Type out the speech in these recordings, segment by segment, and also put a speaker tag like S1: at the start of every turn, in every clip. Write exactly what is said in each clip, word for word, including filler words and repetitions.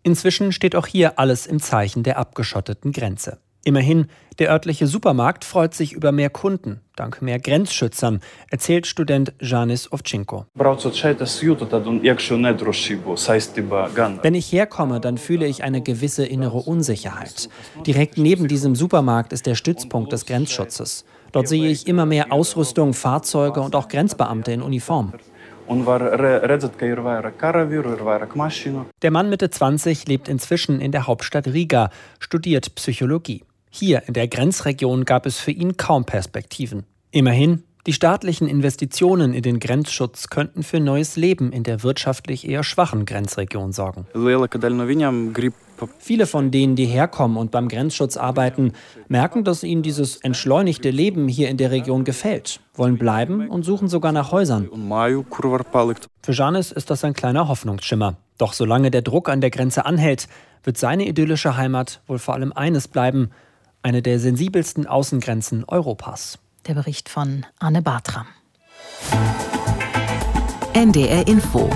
S1: Inzwischen steht auch hier alles im Zeichen der abgeschotteten Grenze. Immerhin, der örtliche Supermarkt freut sich über mehr Kunden, dank mehr Grenzschützern, erzählt Student Janis Ovchenko. Wenn ich herkomme, dann fühle ich eine gewisse innere Unsicherheit. Direkt neben diesem Supermarkt ist der Stützpunkt des Grenzschutzes. Dort sehe ich immer mehr Ausrüstung, Fahrzeuge und auch Grenzbeamte in Uniform. Der Mann Mitte zwanzig lebt inzwischen in der Hauptstadt Riga, studiert Psychologie. Hier in der Grenzregion gab es für ihn kaum Perspektiven. Immerhin, die staatlichen Investitionen in den Grenzschutz könnten für neues Leben in der wirtschaftlich eher schwachen Grenzregion sorgen. Viele von denen, die herkommen und beim Grenzschutz arbeiten, merken, dass ihnen dieses entschleunigte Leben hier in der Region gefällt, wollen bleiben und suchen sogar nach Häusern. Für Janis ist das ein kleiner Hoffnungsschimmer. Doch solange der Druck an der Grenze anhält, wird seine idyllische Heimat wohl vor allem eines bleiben: eine der sensibelsten Außengrenzen Europas.
S2: Der Bericht von Anne Bartram.
S3: N D R Info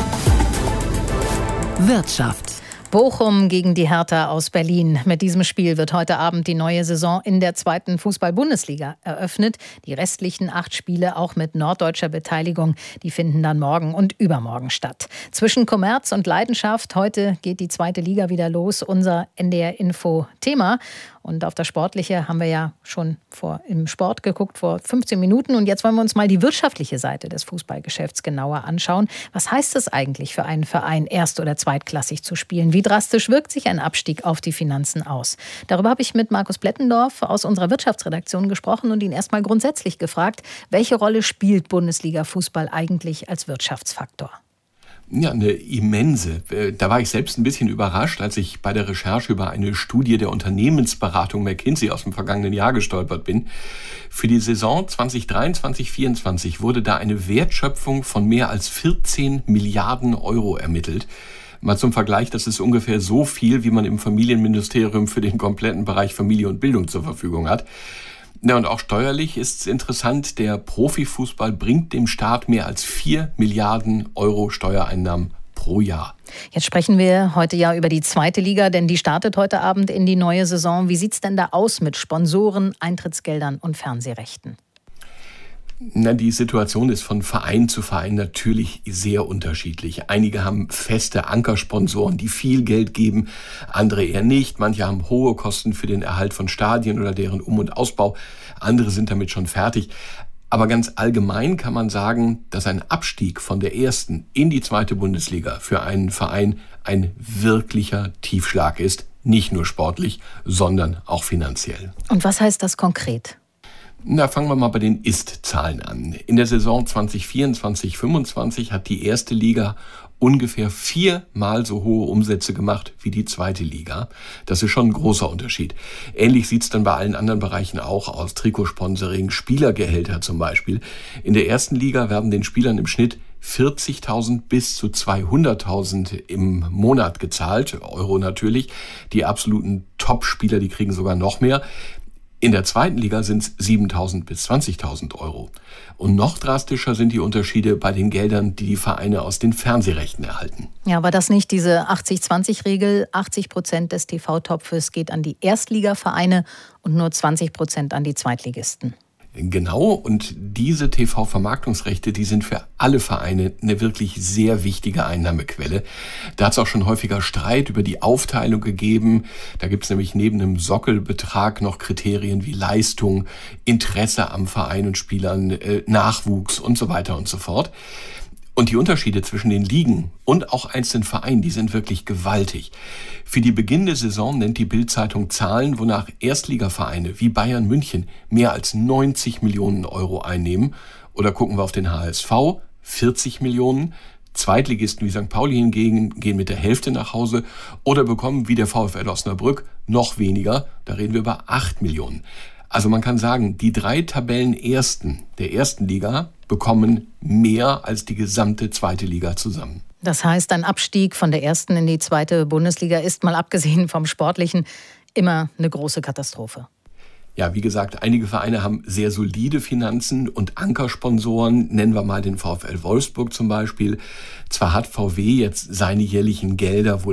S3: Wirtschaft.
S2: Bochum gegen die Hertha aus Berlin. Mit diesem Spiel wird heute Abend die neue Saison in der zweiten Fußball-Bundesliga eröffnet. Die restlichen acht Spiele, auch mit norddeutscher Beteiligung, die finden dann morgen und übermorgen statt. Zwischen Kommerz und Leidenschaft, heute geht die zweite Liga wieder los. Unser N D R-Info-Thema. Und auf das Sportliche haben wir ja schon vor, im Sport geguckt, vor fünfzehn Minuten. Und jetzt wollen wir uns mal die wirtschaftliche Seite des Fußballgeschäfts genauer anschauen. Was heißt es eigentlich für einen Verein, erst- oder zweitklassig zu spielen? Wie drastisch wirkt sich ein Abstieg auf die Finanzen aus? Darüber habe ich mit Markus Blettendorf aus unserer Wirtschaftsredaktion gesprochen und ihn erstmal grundsätzlich gefragt, welche Rolle spielt Bundesliga-Fußball eigentlich als Wirtschaftsfaktor?
S4: Ja, eine immense. Da war ich selbst ein bisschen überrascht, als ich bei der Recherche über eine Studie der Unternehmensberatung McKinsey aus dem vergangenen Jahr gestolpert bin. Für die Saison zwanzig dreiundzwanzig vierundzwanzig wurde da eine Wertschöpfung von mehr als vierzehn Milliarden Euro ermittelt. Mal zum Vergleich, das ist ungefähr so viel, wie man im Familienministerium für den kompletten Bereich Familie und Bildung zur Verfügung hat. Ja, und auch steuerlich ist es interessant, der Profifußball bringt dem Staat mehr als vier Milliarden Euro Steuereinnahmen pro Jahr.
S2: Jetzt sprechen wir heute ja über die zweite Liga, denn die startet heute Abend in die neue Saison. Wie sieht es denn da aus mit Sponsoren, Eintrittsgeldern und Fernsehrechten?
S4: Na, die Situation ist von Verein zu Verein natürlich sehr unterschiedlich. Einige haben feste Ankersponsoren, die viel Geld geben, andere eher nicht. Manche haben hohe Kosten für den Erhalt von Stadien oder deren Um- und Ausbau. Andere sind damit schon fertig. Aber ganz allgemein kann man sagen, dass ein Abstieg von der ersten in die zweite Bundesliga für einen Verein ein wirklicher Tiefschlag ist. Nicht nur sportlich, sondern auch finanziell.
S2: Und was heißt das konkret?
S4: Na, fangen wir mal bei den Ist-Zahlen an. In der Saison zwanzig vierundzwanzig fünfundzwanzig hat die erste Liga ungefähr viermal so hohe Umsätze gemacht wie die zweite Liga. Das ist schon ein großer Unterschied. Ähnlich sieht's dann bei allen anderen Bereichen auch aus. Trikotsponsoring, Spielergehälter zum Beispiel. In der ersten Liga werden den Spielern im Schnitt vierzigtausend bis zu zweihunderttausend im Monat gezahlt. Euro natürlich. Die absoluten Top-Spieler, die kriegen sogar noch mehr. In der zweiten Liga sind es siebentausend bis zwanzigtausend Euro. Und noch drastischer sind die Unterschiede bei den Geldern, die die Vereine aus den Fernsehrechten erhalten.
S2: Ja, war das nicht diese achtzig zwanzig Regel? achtzig Prozent des T V-Topfes geht an die Erstligavereine und nur zwanzig Prozent an die Zweitligisten.
S4: Genau, und diese T V-Vermarktungsrechte, die sind für alle Vereine eine wirklich sehr wichtige Einnahmequelle. Da hat es auch schon häufiger Streit über die Aufteilung gegeben. Da gibt es nämlich neben einem Sockelbetrag noch Kriterien wie Leistung, Interesse am Verein und Spielern, äh, Nachwuchs und so weiter und so fort. Und die Unterschiede zwischen den Ligen und auch einzelnen Vereinen, die sind wirklich gewaltig. Für die beginnende Saison nennt die Bild-Zeitung Zahlen, wonach Erstligavereine wie Bayern München mehr als neunzig Millionen Euro einnehmen. Oder gucken wir auf den H S V, vierzig Millionen. Zweitligisten wie Sankt Pauli hingegen gehen mit der Hälfte nach Hause oder bekommen wie der VfL Osnabrück noch weniger. Da reden wir über acht Millionen. Also man kann sagen, die drei Tabellenersten der ersten Liga bekommen mehr als die gesamte zweite Liga zusammen.
S2: Das heißt, ein Abstieg von der ersten in die zweite Bundesliga ist, mal abgesehen vom Sportlichen, immer eine große Katastrophe.
S4: Ja, wie gesagt, einige Vereine haben sehr solide Finanzen und Ankersponsoren. Nennen wir mal den VfL Wolfsburg zum Beispiel. Zwar hat V W jetzt seine jährlichen Gelder wohl reduziert,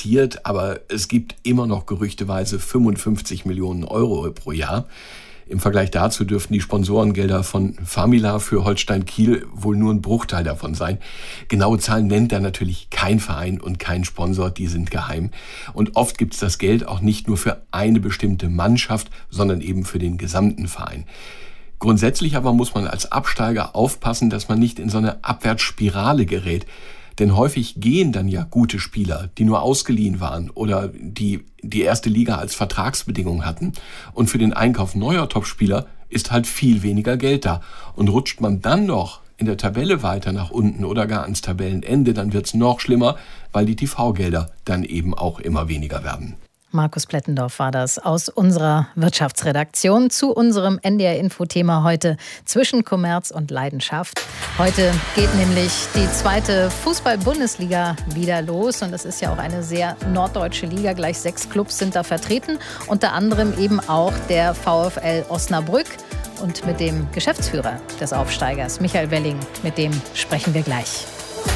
S4: reduziert, aber es gibt immer noch gerüchteweise fünfundfünfzig Millionen Euro pro Jahr. Im Vergleich dazu dürften die Sponsorengelder von Famila für Holstein Kiel wohl nur ein Bruchteil davon sein. Genaue Zahlen nennt da natürlich kein Verein und kein Sponsor, die sind geheim. Und oft gibt es das Geld auch nicht nur für eine bestimmte Mannschaft, sondern eben für den gesamten Verein. Grundsätzlich aber muss man als Absteiger aufpassen, dass man nicht in so eine Abwärtsspirale gerät. Denn häufig gehen dann ja gute Spieler, die nur ausgeliehen waren oder die die erste Liga als Vertragsbedingung hatten. Und für den Einkauf neuer Topspieler ist halt viel weniger Geld da. Und rutscht man dann noch in der Tabelle weiter nach unten oder gar ans Tabellenende, dann wird's noch schlimmer, weil die T V-Gelder dann eben auch immer weniger werden.
S2: Markus Plettendorf war das aus unserer Wirtschaftsredaktion zu unserem N D R-Info-Thema heute zwischen Kommerz und Leidenschaft. Heute geht nämlich die zweite Fußball-Bundesliga wieder los und es ist ja auch eine sehr norddeutsche Liga. Gleich sechs Clubs sind da vertreten, unter anderem eben auch der VfL Osnabrück. Und mit dem Geschäftsführer des Aufsteigers, Michael Welling, mit dem sprechen wir gleich.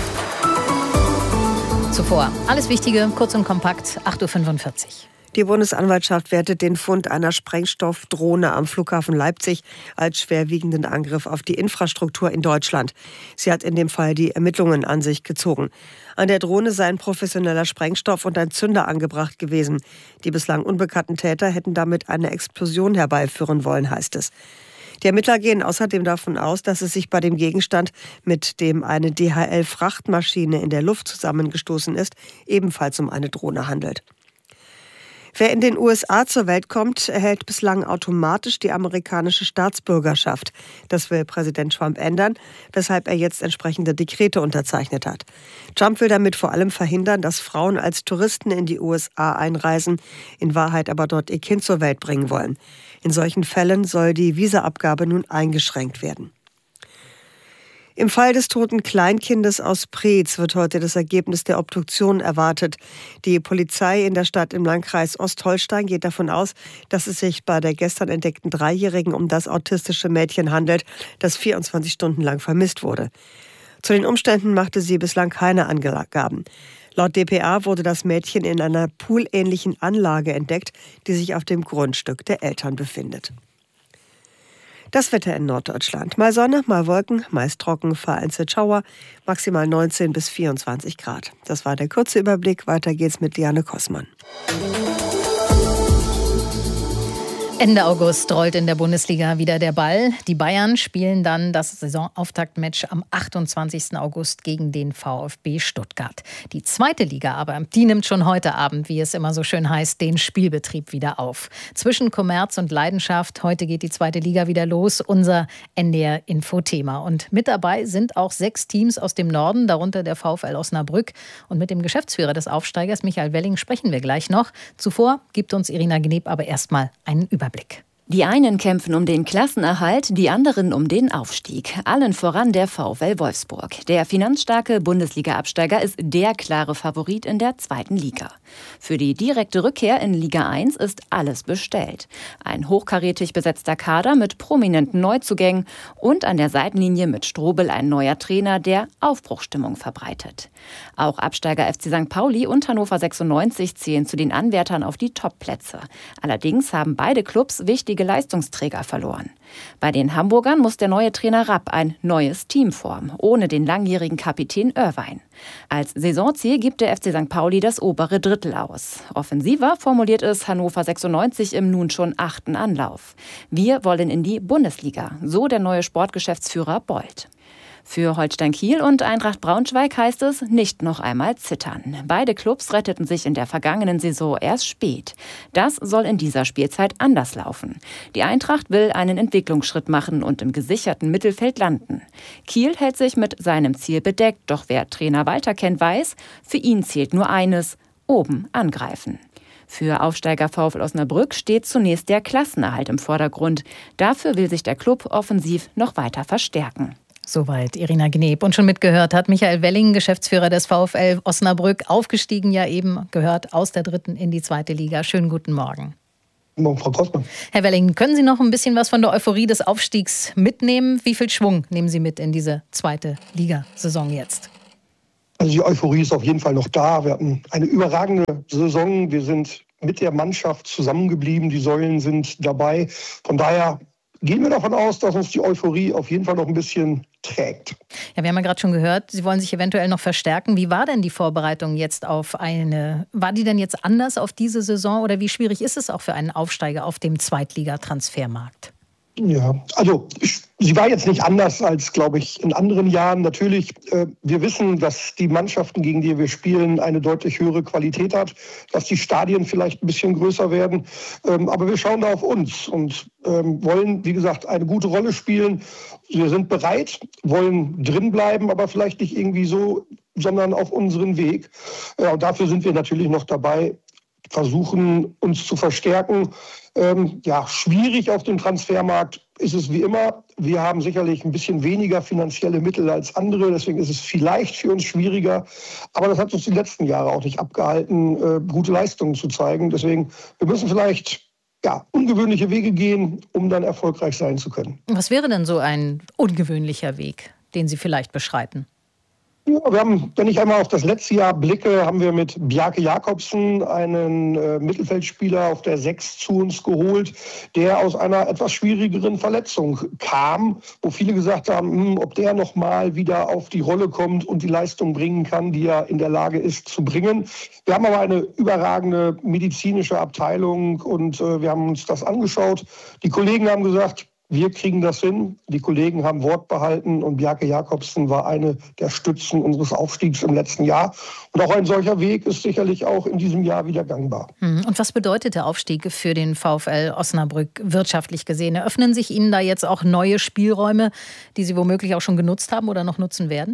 S2: Zuvor alles Wichtige, kurz und kompakt, acht Uhr fünfundvierzig.
S5: Die Bundesanwaltschaft wertet den Fund einer Sprengstoffdrohne am Flughafen Leipzig als schwerwiegenden Angriff auf die Infrastruktur in Deutschland. Sie hat in dem Fall die Ermittlungen an sich gezogen. An der Drohne sei ein professioneller Sprengstoff und ein Zünder angebracht gewesen. Die bislang unbekannten Täter hätten damit eine Explosion herbeiführen wollen, heißt es. Die Ermittler gehen außerdem davon aus, dass es sich bei dem Gegenstand, mit dem eine D H L-Frachtmaschine in der Luft zusammengestoßen ist, ebenfalls um eine Drohne handelt. Wer in den U S A zur Welt kommt, erhält bislang automatisch die amerikanische Staatsbürgerschaft. Das will Präsident Trump ändern, weshalb er jetzt entsprechende Dekrete unterzeichnet hat. Trump will damit vor allem verhindern, dass Frauen als Touristen in die U S A einreisen, in Wahrheit aber dort ihr Kind zur Welt bringen wollen. In solchen Fällen soll die Visaabgabe nun eingeschränkt werden. Im Fall des toten Kleinkindes aus Preetz wird heute das Ergebnis der Obduktion erwartet. Die Polizei in der Stadt im Landkreis Ostholstein geht davon aus, dass es sich bei der gestern entdeckten Dreijährigen um das autistische Mädchen handelt, das vierundzwanzig Stunden lang vermisst wurde. Zu den Umständen machte sie bislang keine Angaben. Laut D P A wurde das Mädchen in einer poolähnlichen Anlage entdeckt, die sich auf dem Grundstück der Eltern befindet. Das Wetter in Norddeutschland. Mal Sonne, mal Wolken, meist trocken, vereinzelt Schauer, maximal neunzehn bis vierundzwanzig Grad. Das war der kurze Überblick. Weiter geht's mit Liane Kossmann.
S2: Ende August rollt in der Bundesliga wieder der Ball. Die Bayern spielen dann das Saisonauftaktmatch am achtundzwanzigsten August gegen den VfB Stuttgart. Die zweite Liga aber, die nimmt schon heute Abend, wie es immer so schön heißt, den Spielbetrieb wieder auf. Zwischen Kommerz und Leidenschaft, heute geht die zweite Liga wieder los, unser N D R-Info-Thema. Und mit dabei sind auch sechs Teams aus dem Norden, darunter der VfL Osnabrück. Und mit dem Geschäftsführer des Aufsteigers, Michael Welling, sprechen wir gleich noch. Zuvor gibt uns Irina Gneb aber erstmal einen Überblick.
S6: Die einen kämpfen um den Klassenerhalt, die anderen um den Aufstieg. Allen voran der VfL Wolfsburg. Der finanzstarke Bundesliga-Absteiger ist der klare Favorit in der zweiten Liga. Für die direkte Rückkehr in Liga eins ist alles bestellt. Ein hochkarätig besetzter Kader mit prominenten Neuzugängen und an der Seitenlinie mit Strobel ein neuer Trainer, der Aufbruchsstimmung verbreitet. Auch Absteiger F C Sankt Pauli und Hannover sechsundneunzig zählen zu den Anwärtern auf die Top-Plätze. Allerdings haben beide Clubs wichtige Leistungsträger verloren. Bei den Hamburgern muss der neue Trainer Rapp ein neues Team formen, ohne den langjährigen Kapitän Irwein. Als Saisonziel gibt der F C Sankt Pauli das obere Drittel aus. Offensiver formuliert es Hannover sechsundneunzig im nun schon achten Anlauf. Wir wollen in die Bundesliga, so der neue Sportgeschäftsführer Bold. Für Holstein Kiel und Eintracht Braunschweig heißt es nicht noch einmal zittern. Beide Clubs retteten sich in der vergangenen Saison erst spät. Das soll in dieser Spielzeit anders laufen. Die Eintracht will einen Entwicklungsschritt machen und im gesicherten Mittelfeld landen. Kiel hält sich mit seinem Ziel bedeckt, doch wer Trainer Walter kennt, weiß, für ihn zählt nur eines: oben angreifen. Für Aufsteiger VfL Osnabrück steht zunächst der Klassenerhalt im Vordergrund. Dafür will sich der Club offensiv noch weiter verstärken.
S2: Soweit Irina Gneb. Und schon mitgehört hat Michael Welling, Geschäftsführer des VfL Osnabrück, aufgestiegen ja eben, gehört aus der dritten in die zweite Liga. Schönen guten Morgen.
S7: Guten Morgen, Frau Kossmann.
S2: Herr Welling, können Sie noch ein bisschen was von der Euphorie des Aufstiegs mitnehmen? Wie viel Schwung nehmen Sie mit in diese zweite Liga-Saison jetzt?
S7: Also die Euphorie ist auf jeden Fall noch da. Wir hatten eine überragende Saison. Wir sind mit der Mannschaft zusammengeblieben. Die Säulen sind dabei. Von daher gehen wir davon aus, dass uns die Euphorie auf jeden Fall noch ein bisschen trägt.
S2: Ja, wir haben ja gerade schon gehört, Sie wollen sich eventuell noch verstärken. Wie war denn die Vorbereitung jetzt auf eine, war die denn jetzt anders auf diese Saison oder wie schwierig ist es auch für einen Aufsteiger auf dem Zweitliga-Transfermarkt?
S7: Ja, also sie war jetzt nicht anders als, glaube ich, in anderen Jahren. Natürlich, äh, wir wissen, dass die Mannschaften, gegen die wir spielen, eine deutlich höhere Qualität hat, dass die Stadien vielleicht ein bisschen größer werden. Ähm, aber wir schauen da auf uns und ähm, wollen, wie gesagt, eine gute Rolle spielen. Wir sind bereit, wollen drin bleiben, aber vielleicht nicht irgendwie so, sondern auf unseren Weg. Ja, und dafür sind wir natürlich noch dabei, versuchen, uns zu verstärken. Ähm, ja, schwierig auf dem Transfermarkt ist es wie immer. Wir haben sicherlich ein bisschen weniger finanzielle Mittel als andere. Deswegen ist es vielleicht für uns schwieriger. Aber das hat uns die letzten Jahre auch nicht abgehalten, äh, gute Leistungen zu zeigen. Deswegen, wir müssen vielleicht ja, ungewöhnliche Wege gehen, um dann erfolgreich sein zu können.
S2: Was wäre denn so ein ungewöhnlicher Weg, den Sie vielleicht beschreiten?
S7: Ja, wir haben, wenn ich einmal auf das letzte Jahr blicke, haben wir mit Bjarke Jakobsen einen äh, Mittelfeldspieler auf der sechs zu uns geholt, der aus einer etwas schwierigeren Verletzung kam, wo viele gesagt haben, hm, ob der nochmal wieder auf die Rolle kommt und die Leistung bringen kann, die er in der Lage ist zu bringen. Wir haben aber eine überragende medizinische Abteilung und äh, wir haben uns das angeschaut. Die Kollegen haben gesagt, wir kriegen das hin. Die Kollegen haben Wort behalten und Bjarke Jakobsen war eine der Stützen unseres Aufstiegs im letzten Jahr. Und auch ein solcher Weg ist sicherlich auch in diesem Jahr wieder gangbar.
S2: Und was bedeutet der Aufstieg für den VfL Osnabrück wirtschaftlich gesehen? Eröffnen sich Ihnen da jetzt auch neue Spielräume, die Sie womöglich auch schon genutzt haben oder noch nutzen werden?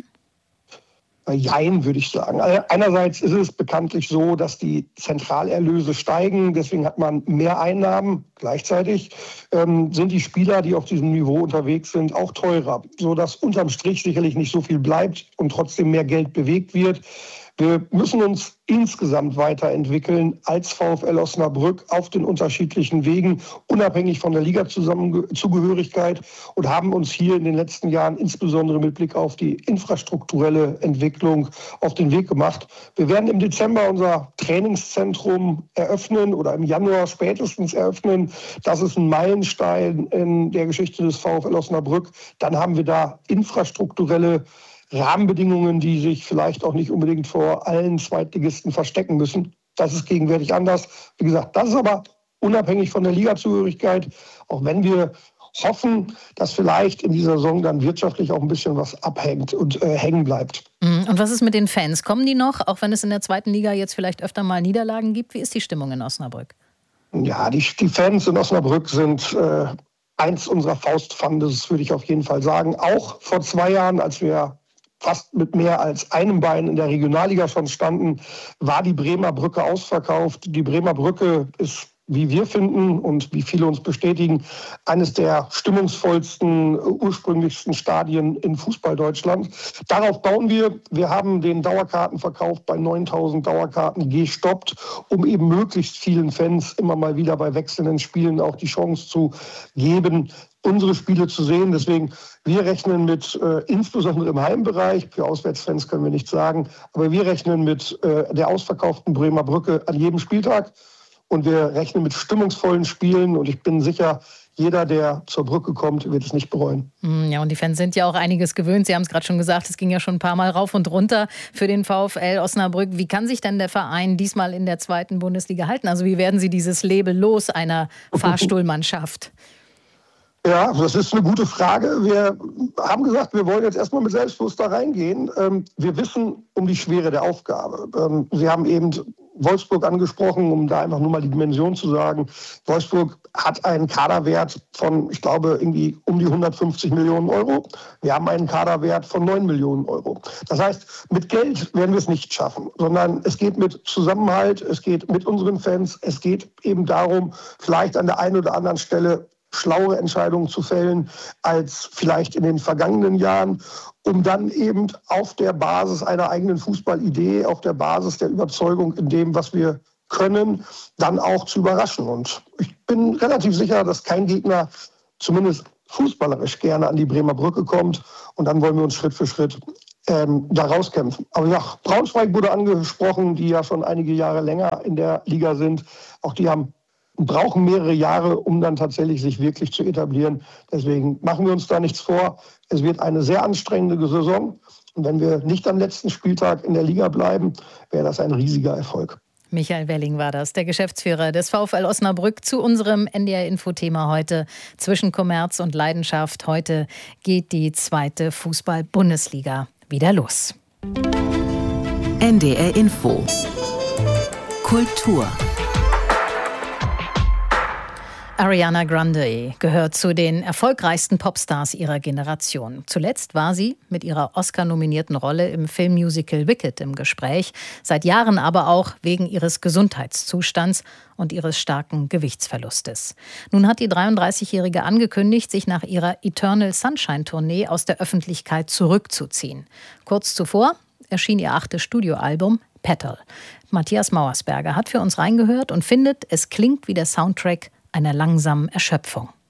S7: Jein, würde ich sagen. Einerseits ist es bekanntlich so, dass die Zentralerlöse steigen, deswegen hat man mehr Einnahmen. Gleichzeitig ähm, sind die Spieler, die auf diesem Niveau unterwegs sind, auch teurer, sodass unterm Strich sicherlich nicht so viel bleibt und trotzdem mehr Geld bewegt wird. Wir müssen uns insgesamt weiterentwickeln als VfL Osnabrück auf den unterschiedlichen Wegen, unabhängig von der Ligazugehörigkeit und haben uns hier in den letzten Jahren insbesondere mit Blick auf die infrastrukturelle Entwicklung auf den Weg gemacht. Wir werden im Dezember unser Trainingszentrum eröffnen oder im Januar spätestens eröffnen. Das ist ein Meilenstein in der Geschichte des VfL Osnabrück. Dann haben wir da infrastrukturelle Rahmenbedingungen, die sich vielleicht auch nicht unbedingt vor allen Zweitligisten verstecken müssen. Das ist gegenwärtig anders. Wie gesagt, das ist aber unabhängig von der Ligazugehörigkeit, auch wenn wir hoffen, dass vielleicht in dieser Saison dann wirtschaftlich auch ein bisschen was abhängt und äh, hängen bleibt.
S2: Und was ist mit den Fans? Kommen die noch, auch wenn es in der zweiten Liga jetzt vielleicht öfter mal Niederlagen gibt? Wie ist die Stimmung in Osnabrück?
S7: Ja, die, die Fans in Osnabrück sind äh, eins unserer Faustpfandes, würde ich auf jeden Fall sagen. Auch vor zwei Jahren, als wir fast mit mehr als einem Bein in der Regionalliga schon standen, war die Bremer Brücke ausverkauft. Die Bremer Brücke ist, wie wir finden und wie viele uns bestätigen, eines der stimmungsvollsten, ursprünglichsten Stadien in Fußball-Deutschland. Darauf bauen wir. Wir haben den Dauerkartenverkauf bei neuntausend Dauerkarten gestoppt, um eben möglichst vielen Fans immer mal wieder bei wechselnden Spielen auch die Chance zu geben, unsere Spiele zu sehen. Deswegen, wir rechnen mit, äh, insbesondere im Heimbereich, für Auswärtsfans können wir nichts sagen, aber wir rechnen mit äh, der ausverkauften Bremer Brücke an jedem Spieltag und wir rechnen mit stimmungsvollen Spielen und ich bin sicher, jeder, der zur Brücke kommt, wird es nicht bereuen.
S2: Ja, und die Fans sind ja auch einiges gewöhnt. Sie haben es gerade schon gesagt, es ging ja schon ein paar Mal rauf und runter für den VfL Osnabrück. Wie kann sich denn der Verein diesmal in der zweiten Bundesliga halten? Also wie werden Sie dieses Label los einer Fahrstuhlmannschaft?
S7: Ja, das ist eine gute Frage. Wir haben gesagt, wir wollen jetzt erstmal mit Selbstbewusst da reingehen. Wir wissen um die Schwere der Aufgabe. Sie haben eben Wolfsburg angesprochen, um da einfach nur mal die Dimension zu sagen. Wolfsburg hat einen Kaderwert von, ich glaube, irgendwie um die hundertfünfzig Millionen Euro. Wir haben einen Kaderwert von neun Millionen Euro. Das heißt, mit Geld werden wir es nicht schaffen, sondern es geht mit Zusammenhalt, es geht mit unseren Fans, es geht eben darum, vielleicht an der einen oder anderen Stelle schlauere Entscheidungen zu fällen als vielleicht in den vergangenen Jahren, um dann eben auf der Basis einer eigenen Fußballidee, auf der Basis der Überzeugung in dem, was wir können, dann auch zu überraschen. Und ich bin relativ sicher, dass kein Gegner zumindest fußballerisch gerne an die Bremer Brücke kommt. Und dann wollen wir uns Schritt für Schritt ähm, da rauskämpfen. Aber ja, Braunschweig wurde angesprochen, die ja schon einige Jahre länger in der Liga sind. Auch die haben brauchen mehrere Jahre, um dann tatsächlich sich wirklich zu etablieren. Deswegen machen wir uns da nichts vor. Es wird eine sehr anstrengende Saison. Und wenn wir nicht am letzten Spieltag in der Liga bleiben, wäre das ein riesiger Erfolg.
S2: Michael Welling war das, der Geschäftsführer des VfL Osnabrück, zu unserem N D R-Info-Thema heute. Zwischen Kommerz und Leidenschaft. Heute geht die zweite Fußball-Bundesliga wieder los.
S3: N D R-Info. Kultur.
S2: Ariana Grande gehört zu den erfolgreichsten Popstars ihrer Generation. Zuletzt war sie mit ihrer Oscar-nominierten Rolle im Filmmusical Wicked im Gespräch, seit Jahren aber auch wegen ihres Gesundheitszustands und ihres starken Gewichtsverlustes. Nun hat die dreiunddreißigjährige angekündigt, sich nach ihrer Eternal Sunshine-Tournee aus der Öffentlichkeit zurückzuziehen. Kurz zuvor erschien ihr achtes Studioalbum Petal. Matthias Mauersberger hat für uns reingehört und findet, es klingt wie der Soundtrack einer langsamen Erschöpfung.